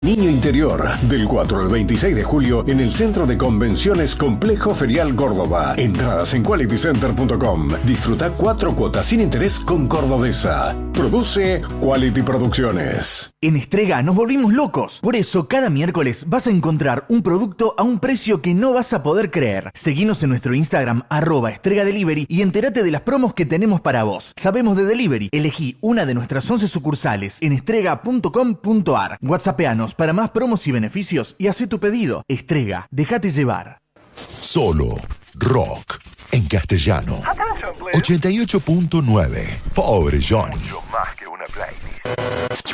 Niño Interior, del 4 al 26 de julio en el Centro de Convenciones Complejo Ferial Córdoba. Entradas en qualitycenter.com. Disfruta 4 cuotas sin interés con Cordobesa. Produce Quality Producciones. En Estrega nos volvimos locos. Por eso, cada miércoles vas a encontrar un producto a un precio que no vas a poder creer. Seguinos en nuestro Instagram, @estregadelivery, y entérate de las promos que tenemos para vos. Sabemos de delivery. Elegí una de nuestras 11 sucursales en estrega.com.ar. WhatsAppeanos para más promos y beneficios y hacé tu pedido. Estrega, déjate llevar. Solo rock en castellano. 88.9. Pobre Johnny. Mucho más que una playlist.